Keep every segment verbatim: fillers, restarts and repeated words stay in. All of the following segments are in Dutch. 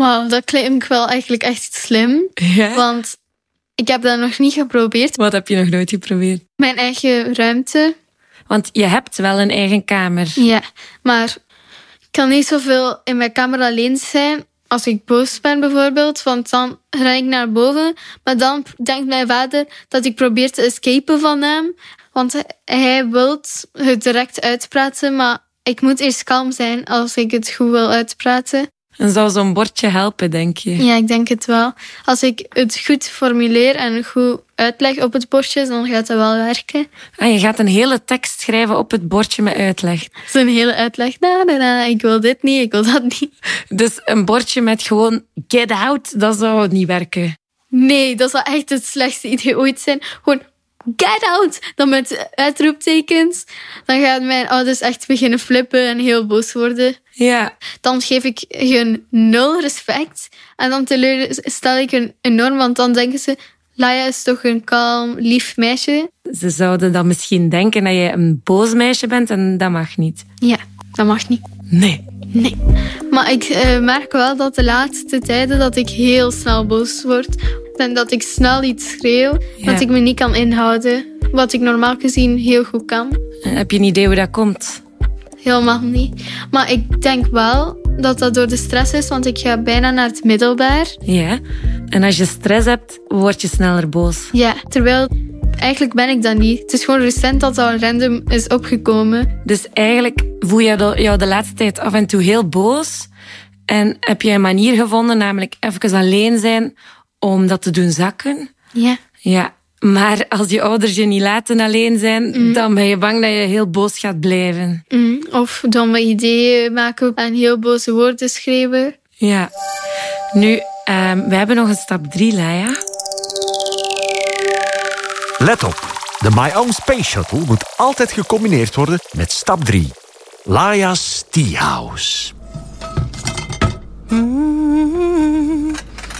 Wauw, dat klinkt wel eigenlijk echt slim. Ja? Want ik heb dat nog niet geprobeerd. Wat heb je nog nooit geprobeerd? Mijn eigen ruimte. Want je hebt wel een eigen kamer. Ja, maar ik kan niet zoveel in mijn kamer alleen zijn als ik boos ben bijvoorbeeld. Want dan ren ik naar boven. Maar dan denkt mijn vader dat ik probeer te escapen van hem. Want hij wil het direct uitpraten, maar ik moet eerst kalm zijn als ik het goed wil uitpraten. En zou zo'n bordje helpen, denk je? Ja, ik denk het wel. Als ik het goed formuleer en goed uitleg op het bordje, dan gaat het wel werken. Ah, je gaat een hele tekst schrijven op het bordje met uitleg. Zo'n hele uitleg. Na, na, na, ik wil dit niet, ik wil dat niet. Dus een bordje met gewoon get out, dat zou niet werken. Nee, dat zou echt het slechtste idee ooit zijn. Gewoon get out! Dan met uitroeptekens. Dan gaan mijn ouders echt beginnen flippen en heel boos worden. Ja. Dan geef ik hun nul respect. En dan teleurstel ik hun enorm, want dan denken ze... Laia is toch een kalm, lief meisje. Ze zouden dan misschien denken dat je een boos meisje bent en dat mag niet. Ja, dat mag niet. Nee. Nee. Maar ik uh, merk wel dat de laatste tijden dat ik heel snel boos word. En dat ik snel iets schreeuw, Ja. dat ik me niet kan inhouden. Wat ik normaal gezien heel goed kan. Heb je een idee hoe dat komt? Helemaal niet. Maar ik denk wel dat dat door de stress is, want ik ga bijna naar het middelbaar. Ja. En als je stress hebt, word je sneller boos. Ja, terwijl eigenlijk ben ik dat niet. Het is gewoon recent dat dat random is opgekomen. Dus eigenlijk voel je jou de laatste tijd af en toe heel boos. En heb je een manier gevonden, namelijk even alleen zijn, om dat te doen zakken. Ja. Ja. Maar als je ouders je niet laten alleen zijn, mm. dan ben je bang dat je heel boos gaat blijven. Mm. Of domme ideeën maken en heel boze woorden schrijven. Ja. Nu, um, we hebben nog een stap drie, Laia. Let op. De My Own Space Shuttle moet altijd gecombineerd worden met stap drie. Laia's Tea House. Mm,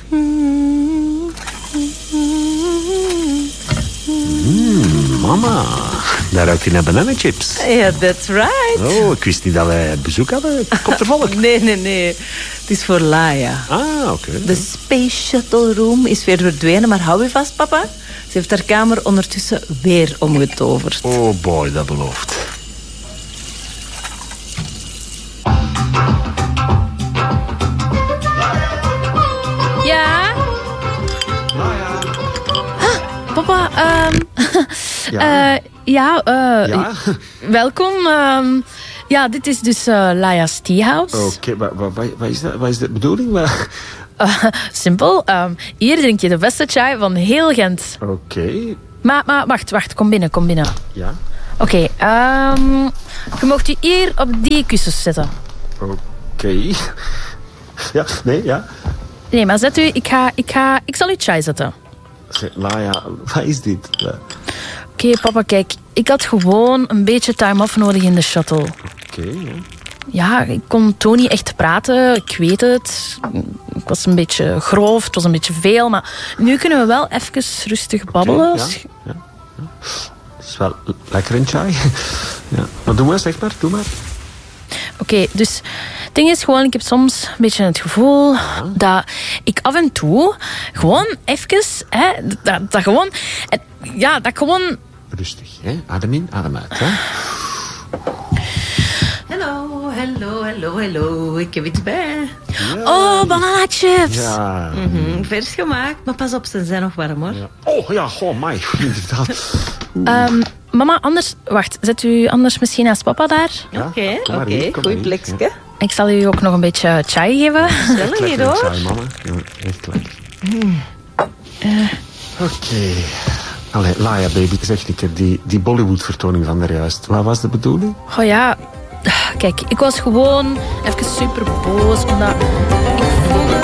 mama, daar ruikt hij naar bananenchips. Ja, yeah, that's right. Oh, ik wist niet dat wij bezoek hadden. Komt er volk? Nee, nee, nee. Het is voor Laia. Ah, oké. Okay. De Space Shuttle Room is weer verdwenen, maar hou je vast, papa. Ze heeft haar kamer ondertussen weer omgetoverd. Oh boy, dat belooft. Ja? Laia. Ah, papa, um, ja. uh, ja, uh, ja? welkom. Um, ja, dit is dus uh, Laia's Tea House. Oké, okay, wat, wat, wat, is dat? Wat is de bedoeling? Uh, simpel. Um, hier drink je de beste chai van heel Gent. Oké. Okay. Maar, maar wacht, wacht. Kom binnen, kom binnen. Ja? Oké, okay, um, je mocht je hier op die kussens zetten. Oké. Okay. Ja, nee, ja. Nee, maar zet u. Ik, ga, ik, ga, ik zal u chai zetten. Laia, wat is dit? Ja. Oké, okay, papa, kijk. Ik had gewoon een beetje time-off nodig in de shuttle. Oké, okay, ja. Ja, ik kon toen niet echt praten. Ik weet het. Ik was een beetje grof. Het was een beetje veel. Maar nu kunnen we wel even rustig babbelen. Okay, ja, ja, ja. Het is wel lekker een chai. Ja. Maar doe maar, zeg maar. Doe maar. Oké, okay, dus het ding is gewoon, ik heb soms een beetje het gevoel ja. dat ik af en toe gewoon even, hè, dat, dat gewoon, ja, dat gewoon... Rustig, hè. Adem in, adem uit, hè. Hallo, hallo, hallo, hallo. Ik heb iets bij. Ja. Oh, bananachips. Ja. Mm-hmm, vers gemaakt, maar pas op, ze zijn nog warm, hoor. Ja. Oh, ja, goh, mij. Inderdaad. Um, mama, anders... Wacht, zet u anders misschien als papa daar? Ja, oké, oké. Okay, goeie plekje. Ja. Ik zal u ook nog een beetje chai geven. Stel hier, hoor. Chai, mama. Ja, echt lekker. Mm. Uh. Oké. Okay. Allee, Laia, baby, zeg een keer, die, die Bollywood-vertoning van daarjuist. Wat was de bedoeling? Oh ja, kijk, ik was gewoon even super boos, omdat ik voelde...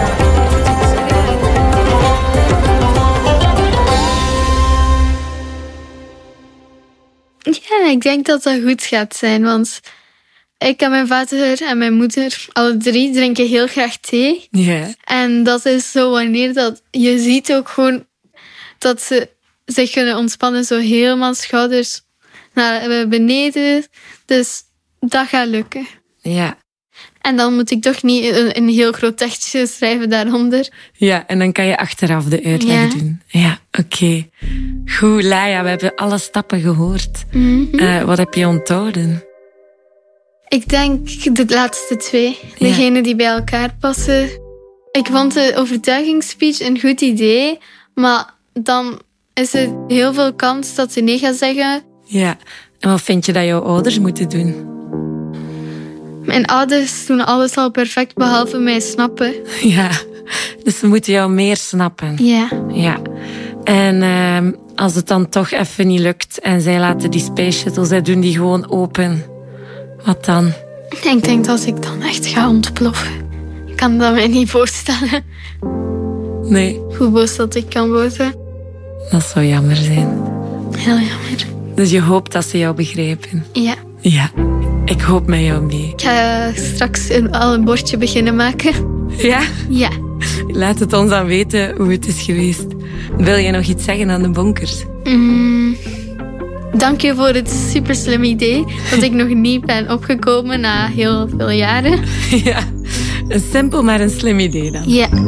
Ja, ik denk dat dat goed gaat zijn, want ik en mijn vader en mijn moeder, alle drie, drinken heel graag thee. Yeah. En dat is zo wanneer dat... Je ziet ook gewoon dat ze zich kunnen ontspannen, zo helemaal schouders naar beneden. Dus dat gaat lukken. Ja. En dan moet ik toch niet een, een heel groot tekstje schrijven daaronder. Ja, en dan kan je achteraf de uitleg Ja. doen. Ja, oké. Okay. Goed, Laya, we hebben alle stappen gehoord. Mm-hmm. Uh, wat heb je onthouden? Ik denk de laatste twee. Ja. Degene die bij elkaar passen. Ik vond de overtuigingsspeech een goed idee. Maar dan is er heel veel kans dat ze nee gaat zeggen. Ja, en wat vind je dat jouw ouders moeten doen? Mijn ouders doen alles al perfect, behalve mij snappen. Ja, dus ze moeten jou meer snappen. Ja. Ja. En uh, als het dan toch even niet lukt en zij laten die space shuttle, zij doen die gewoon open. Wat dan? Ik denk dat ik dan echt ga ontploffen. Ik kan dat mij niet voorstellen. Nee. Hoe boos dat ik kan worden. Dat zou jammer zijn. Heel jammer. Dus je hoopt dat ze jou begrijpen? Ja. Ja, ik hoop met jou mee. Ik ga straks een, al een bordje beginnen maken. Ja? Ja. Laat het ons dan weten hoe het is geweest. Wil je nog iets zeggen aan de bonkers? Mm, dank je voor het super slim idee dat ik nog niet ben opgekomen na heel veel jaren. Ja, een simpel maar een slim idee dan. Ja.